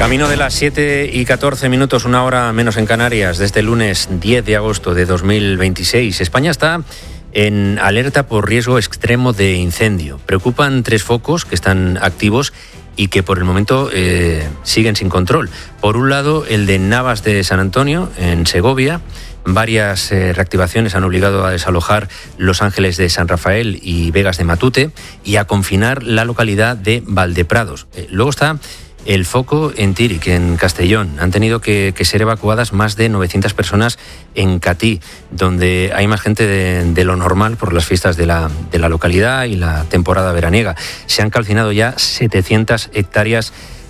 Camino de las 7:14, una hora menos en Canarias, desde el lunes 10 de agosto de 2026. España está en alerta por riesgo extremo de incendio. Preocupan 3 focos que están activos y que por el momento siguen sin control. Por un lado, el de Navas de San Antonio, en Segovia. Varias reactivaciones han obligado a desalojar Los Ángeles de San Rafael y Vegas de Matute y a confinar la localidad de Valdeprados. Luego está el foco en Tíric, en Castellón. Han tenido que ser evacuadas más de 900 personas en Catí, donde hay más gente de lo normal por las fiestas de la localidad y la temporada veraniega. Se han calcinado ya 700 hectáreas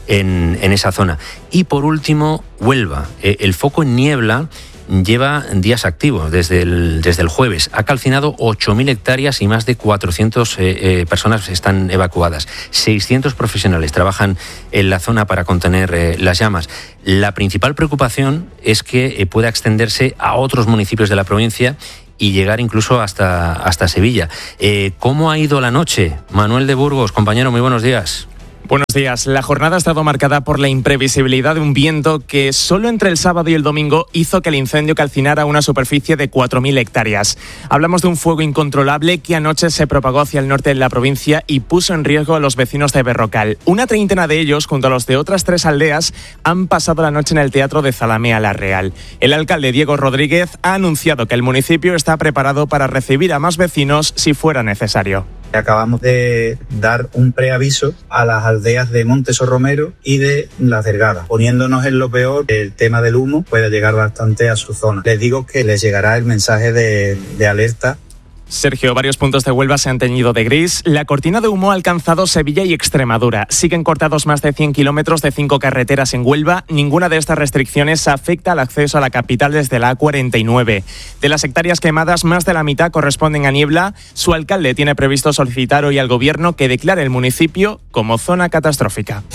en esa zona. Y por último, Huelva. El foco en Niebla lleva días activos desde el jueves. Ha calcinado 8.000 hectáreas y más de 400 personas están evacuadas. 600 profesionales trabajan en la zona para contener las llamas. La principal preocupación es que pueda extenderse a otros municipios de la provincia y llegar incluso hasta Sevilla. ¿Cómo ha ido la noche? Manuel de Burgos, compañero, muy buenos días. Buenos días. La jornada ha estado marcada por la imprevisibilidad de un viento que solo entre el sábado y el domingo hizo que el incendio calcinara una superficie de 4.000 hectáreas. Hablamos de un fuego incontrolable que anoche se propagó hacia el norte de la provincia y puso en riesgo a los vecinos de Berrocal. Una treintena de ellos, junto a los de otras 3 aldeas, han pasado la noche en el Teatro de Zalamea la Real. El alcalde Diego Rodríguez ha anunciado que el municipio está preparado para recibir a más vecinos si fuera necesario. Acabamos de dar un preaviso a las aldeas de Montes o Romero y de Las Delgadas, poniéndonos en lo peor. El tema del humo puede llegar bastante a su zona. Les digo que les llegará el mensaje de alerta. Sergio, varios puntos de Huelva se han teñido de gris. La cortina de humo ha alcanzado Sevilla y Extremadura. Siguen cortados más de 100 kilómetros de 5 carreteras en Huelva. Ninguna de estas restricciones afecta al acceso a la capital desde la A49. De las hectáreas quemadas, más de la mitad corresponden a Niebla. Su alcalde tiene previsto solicitar hoy al gobierno que declare el municipio como zona catastrófica.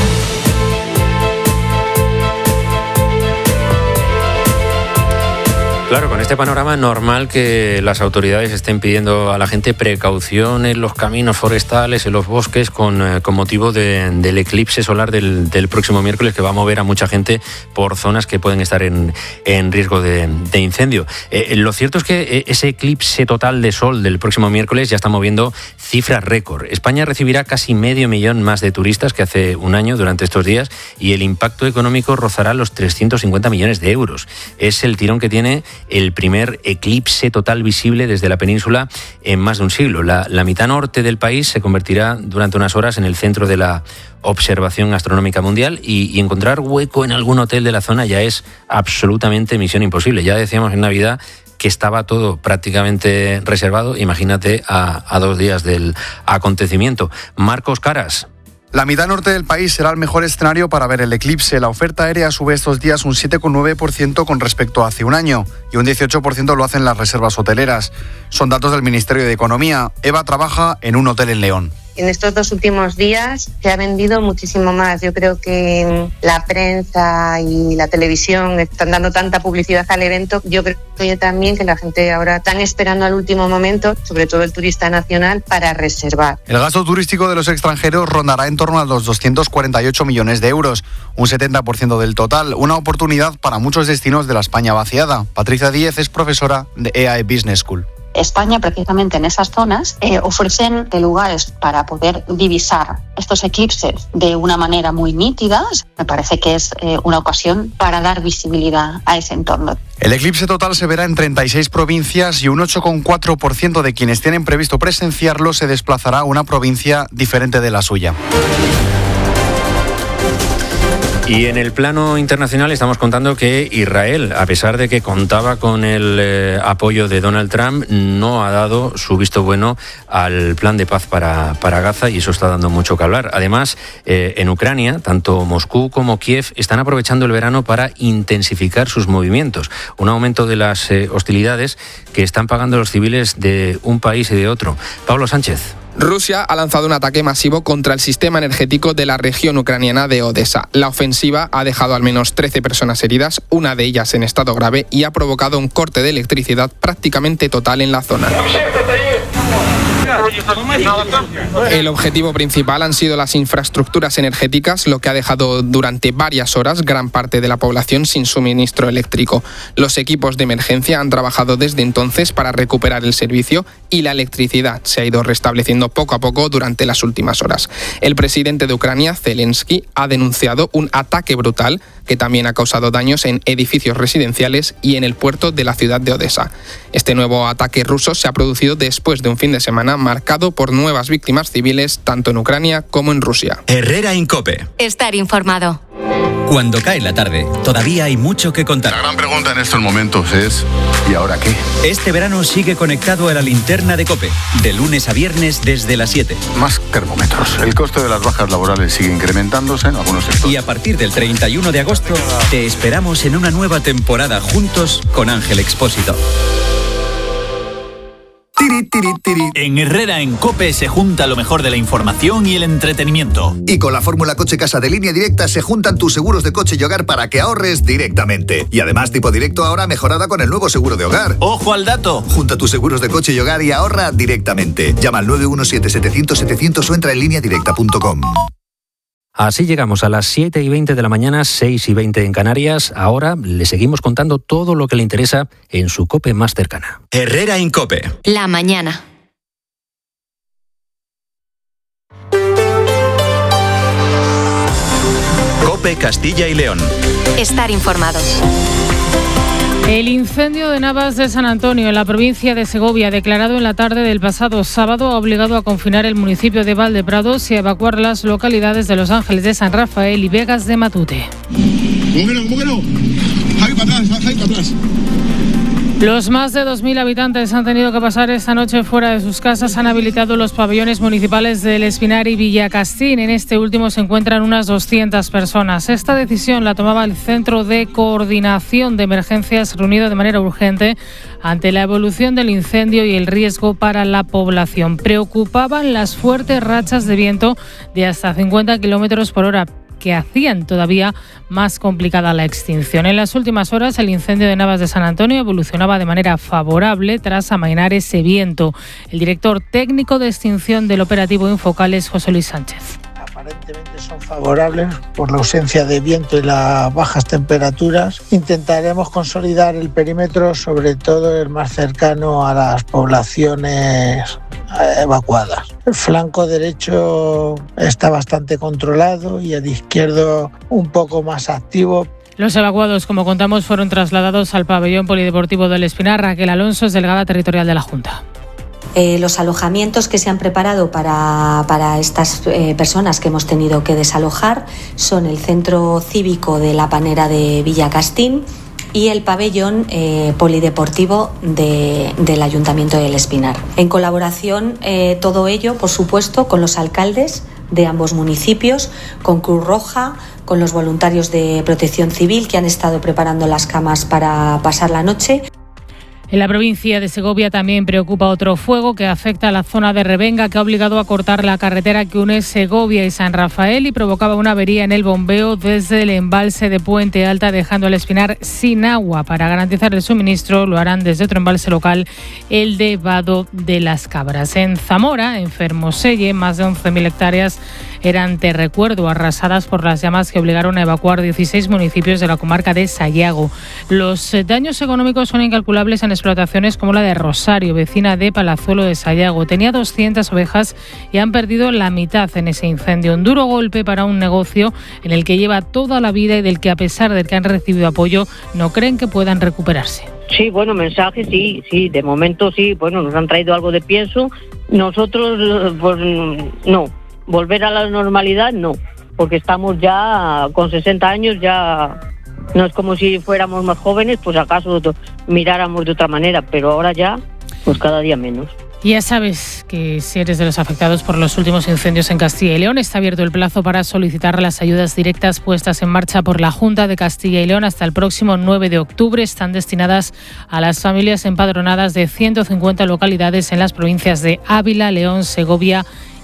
Claro, con este panorama normal que las autoridades estén pidiendo a la gente precaución en los caminos forestales, en los bosques, con motivo del eclipse solar del próximo miércoles, que va a mover a mucha gente por zonas que pueden estar en riesgo de incendio. Lo cierto es que ese eclipse total de sol del próximo miércoles ya está moviendo cifras récord. España recibirá casi 500.000 más de turistas que hace un año durante estos días y el impacto económico rozará los 350 millones de euros. Es el tirón que tiene el primer eclipse total visible desde la península en más de un siglo. La mitad norte del país se convertirá durante unas horas en el centro de la observación astronómica mundial y encontrar hueco en algún hotel de la zona ya es absolutamente misión imposible. Ya decíamos en Navidad que estaba todo prácticamente reservado. Imagínate a 2 días del acontecimiento. Marcos Caras. La mitad norte del país será el mejor escenario para ver el eclipse. La oferta aérea sube estos días un 7,9% con respecto a hace un año y un 18% lo hacen las reservas hoteleras. Son datos del Ministerio de Economía. Eva trabaja en un hotel en León. En estos 2 últimos días se ha vendido muchísimo más. Yo creo que la prensa y la televisión están dando tanta publicidad al evento. Yo creo también que la gente ahora están esperando al último momento, sobre todo el turista nacional, para reservar. El gasto turístico de los extranjeros rondará en torno a los 248 millones de euros, un 70% del total, una oportunidad para muchos destinos de la España vaciada. Patricia Díez es profesora de EAE Business School. España, precisamente en esas zonas, ofrecen lugares para poder divisar estos eclipses de una manera muy nítida. Me parece que es una ocasión para dar visibilidad a ese entorno. El eclipse total se verá en 36 provincias y un 8,4% de quienes tienen previsto presenciarlo se desplazará a una provincia diferente de la suya. Y en el plano internacional estamos contando que Israel, a pesar de que contaba con el apoyo de Donald Trump, no ha dado su visto bueno al plan de paz para Gaza y eso está dando mucho que hablar. Además, en Ucrania, tanto Moscú como Kiev están aprovechando el verano para intensificar sus movimientos. Un aumento de las hostilidades que están pagando los civiles de un país y de otro. Pablo Sánchez. Rusia ha lanzado un ataque masivo contra el sistema energético de la región ucraniana de Odesa. La ofensiva ha dejado al menos 13 personas heridas, una de ellas en estado grave, y ha provocado un corte de electricidad prácticamente total en la zona. El objetivo principal han sido las infraestructuras energéticas, lo que ha dejado durante varias horas gran parte de la población sin suministro eléctrico. Los equipos de emergencia han trabajado desde entonces para recuperar el servicio y la electricidad se ha ido restableciendo poco a poco durante las últimas horas. El presidente de Ucrania, Zelensky, ha denunciado un ataque brutal que también ha causado daños en edificios residenciales y en el puerto de la ciudad de Odessa. Este nuevo ataque ruso se ha producido después de un fin de semana marcado por nuevas víctimas civiles tanto en Ucrania como en Rusia. Herrera Incope. Estar informado. Cuando cae la tarde, todavía hay mucho que contar. La gran pregunta en estos momentos es ¿y ahora qué? Este verano sigue conectado a la linterna de COPE, de lunes a viernes desde las 7. Más termómetros. El coste de las bajas laborales sigue incrementándose en algunos sectores. Y a partir del 31 de agosto, te esperamos en una nueva temporada juntos con Ángel Expósito. Tiri, tiri, tiri. En Herrera en COPE se junta lo mejor de la información y el entretenimiento. Y con la fórmula Coche Casa de Línea Directa se juntan tus seguros de coche y hogar para que ahorres directamente. Y además tipo directo ahora mejorada con el nuevo seguro de hogar. ¡Ojo al dato! Junta tus seguros de coche y hogar y ahorra directamente. Llama al 917-700-700 o entra en lineadirecta.com. Así llegamos a las 7:20 de la mañana, 6:20 en Canarias. Ahora le seguimos contando todo lo que le interesa en su COPE más cercana. Herrera Incope. La mañana. COPE Castilla y León. Estar informados. El incendio de Navas de San Antonio, en la provincia de Segovia, declarado en la tarde del pasado sábado, ha obligado a confinar el municipio de Valdeprados y a evacuar las localidades de Los Ángeles de San Rafael y Vegas de Matute. ¿Cómo que no? Javi para atrás. Los más de 2.000 habitantes han tenido que pasar esta noche fuera de sus casas. Han habilitado los pabellones municipales del Espinar y Villacastín. En este último se encuentran unas 200 personas. Esta decisión la tomaba el Centro de Coordinación de Emergencias, reunido de manera urgente ante la evolución del incendio y el riesgo para la población. Preocupaban las fuertes rachas de viento de hasta 50 kilómetros por hora, que hacían todavía más complicada la extinción. En las últimas horas, el incendio de Navas de San Antonio evolucionaba de manera favorable tras amainar ese viento. El director técnico de extinción del operativo Infocal es José Luis Sánchez. Aparentemente son favorables por la ausencia de viento y las bajas temperaturas. Intentaremos consolidar el perímetro, sobre todo el más cercano a las poblaciones evacuadas. El flanco derecho está bastante controlado y el izquierdo un poco más activo. Los evacuados, como contamos, fueron trasladados al pabellón polideportivo del Espinar. Raquel Alonso es delegada territorial de la Junta. Los alojamientos que se han preparado para estas personas que hemos tenido que desalojar son el centro cívico de la Panera de Villacastín y el pabellón polideportivo del Ayuntamiento del Espinar. En colaboración, todo ello, por supuesto, con los alcaldes de ambos municipios, con Cruz Roja, con los voluntarios de Protección Civil que han estado preparando las camas para pasar la noche. En la provincia de Segovia también preocupa otro fuego que afecta a la zona de Revenga, que ha obligado a cortar la carretera que une Segovia y San Rafael y provocaba una avería en el bombeo desde el embalse de Puente Alta, dejando el Espinar sin agua. Para garantizar el suministro lo harán desde otro embalse local, el de Vado de las Cabras. En Zamora, en Fermoselle, más de 11.000 hectáreas eran, te recuerdo, arrasadas por las llamas que obligaron a evacuar 16 municipios de la comarca de Sayago. Los daños económicos son incalculables en explotaciones como la de Rosario, vecina de Palazuelo de Sayago. Tenía 200 ovejas y han perdido la mitad en ese incendio. Un duro golpe para un negocio en el que lleva toda la vida y del que, a pesar de que han recibido apoyo, no creen que puedan recuperarse. Sí, bueno, mensajes sí, de momento sí, bueno, nos han traído algo de pienso. Nosotros, pues no. Volver a la normalidad, no, porque estamos ya con 60 años, ya no es como si fuéramos más jóvenes, pues acaso miráramos de otra manera, pero ahora ya, pues cada día menos. Ya sabes que si eres de los afectados por los últimos incendios en Castilla y León, está abierto el plazo para solicitar las ayudas directas puestas en marcha por la Junta de Castilla y León hasta el próximo 9 de octubre. Están destinadas a las familias empadronadas de 150 localidades en las provincias de Ávila, León, Segovia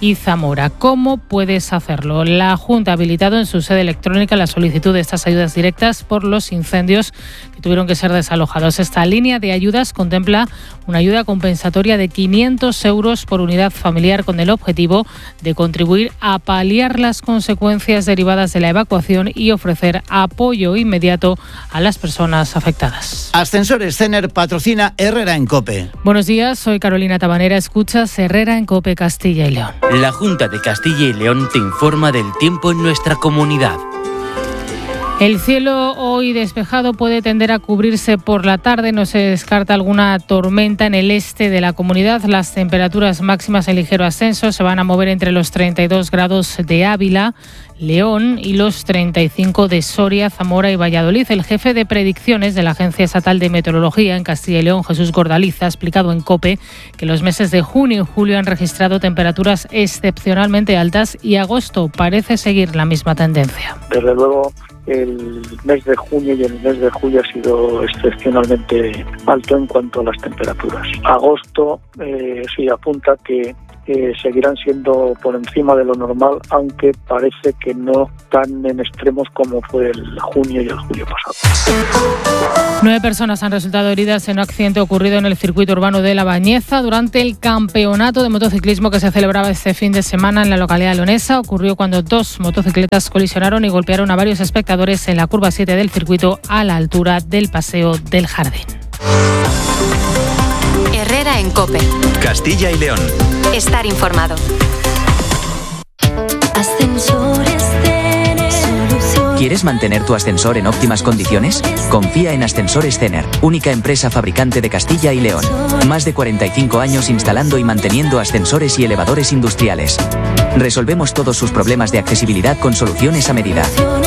y Zamora. ¿Cómo puedes hacerlo? La Junta ha habilitado en su sede electrónica la solicitud de estas ayudas directas por los incendios que tuvieron que ser desalojados. Esta línea de ayudas contempla una ayuda compensatoria de 500 euros por unidad familiar con el objetivo de contribuir a paliar las consecuencias derivadas de la evacuación y ofrecer apoyo inmediato a las personas afectadas. Ascensores Cener patrocina Herrera en COPE. Buenos días, soy Carolina Tabanera. Escuchas Herrera en COPE Castilla y León. La Junta de Castilla y León te informa del tiempo en nuestra comunidad. El cielo hoy despejado puede tender a cubrirse por la tarde. No se descarta alguna tormenta en el este de la comunidad. Las temperaturas máximas en ligero ascenso se van a mover entre los 32 grados de Ávila, León y los 35 de Soria, Zamora y Valladolid. El jefe de predicciones de la Agencia Estatal de Meteorología en Castilla y León, Jesús Gordaliza, ha explicado en COPE que los meses de junio y julio han registrado temperaturas excepcionalmente altas y agosto parece seguir la misma tendencia. Desde luego, el mes de junio y el mes de julio ha sido excepcionalmente alto en cuanto a las temperaturas. Agosto sí apunta que seguirán siendo por encima de lo normal, aunque parece que no tan en extremos como fue el junio y el julio pasado. 9 personas han resultado heridas en un accidente ocurrido en el circuito urbano de La Bañeza durante el campeonato de motociclismo que se celebraba este fin de semana en la localidad leonesa. Ocurrió cuando 2 motocicletas colisionaron y golpearon a varios espectadores en la curva 7 del circuito a la altura del Paseo del Jardín. Herrera en COPE. Castilla y León. Estar informado. ¿Quieres mantener tu ascensor en óptimas condiciones? Confía en Ascensores Cener, única empresa fabricante de Castilla y León. Más de 45 años instalando y manteniendo ascensores y elevadores industriales. Resolvemos todos sus problemas de accesibilidad con soluciones a medida.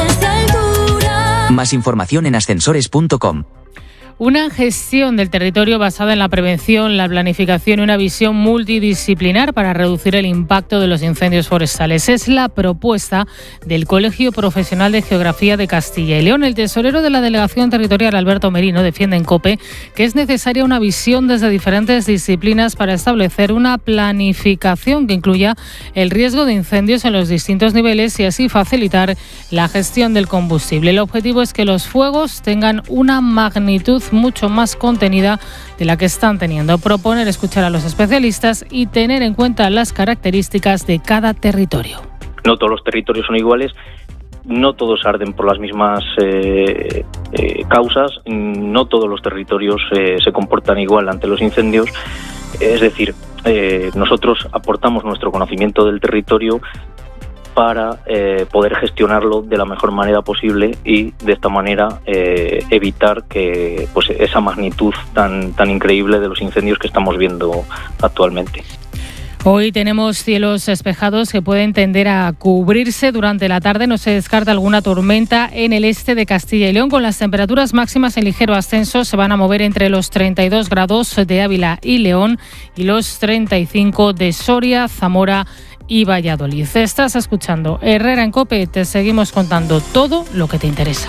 Más información en ascensores.com. Una gestión del territorio basada en la prevención, la planificación y una visión multidisciplinar para reducir el impacto de los incendios forestales. Es la propuesta del Colegio Profesional de Geografía de Castilla y León. El tesorero de la Delegación Territorial, Alberto Merino, defiende en COPE que es necesaria una visión desde diferentes disciplinas para establecer una planificación que incluya el riesgo de incendios en los distintos niveles y así facilitar la gestión del combustible. El objetivo es que los fuegos tengan una magnitud mucho más contenida de la que están teniendo. Proponer escuchar a los especialistas y tener en cuenta las características de cada territorio. No todos los territorios son iguales, no todos arden por las mismas causas, no todos los territorios se comportan igual ante los incendios. Es decir, nosotros aportamos nuestro conocimiento del territorio para poder gestionarlo de la mejor manera posible y de esta manera evitar que pues esa magnitud tan increíble de los incendios que estamos viendo actualmente. Hoy tenemos cielos despejados que pueden tender a cubrirse durante la tarde. No se descarta alguna tormenta en el este de Castilla y León, con las temperaturas máximas en ligero ascenso. Se van a mover entre los 32 grados de Ávila y León y los 35 de Soria, Zamora y Valladolid. Estás escuchando Herrera en COPE. Te seguimos contando todo lo que te interesa.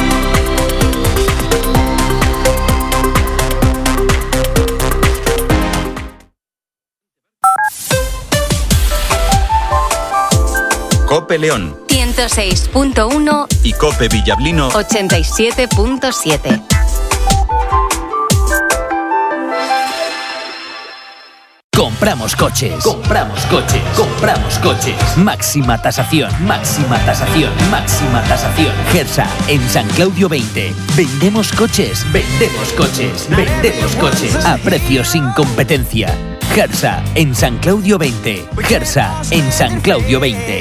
COPE León 106.1 y COPE Villablino 87.7. Compramos coches. Compramos coches. Compramos coches. Máxima tasación. Máxima tasación. Máxima tasación. Gersa, en San Claudio 20. Vendemos coches. Vendemos coches. Vendemos coches. A precios sin competencia. Gersa, en San Claudio 20. Gersa, en San Claudio 20.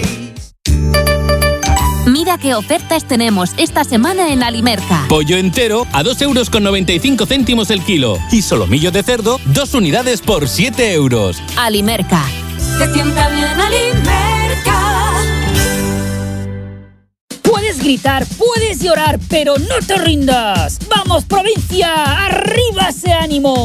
Mira qué ofertas tenemos esta semana en Alimerca. Pollo entero a 2,95 € el kilo. Y solomillo de cerdo, 2 unidades por 7 €. Alimerca. Te sienta bien Alimerca. Puedes gritar, puedes llorar, pero no te rindas. ¡Vamos, provincia! ¡Arriba ese ánimo!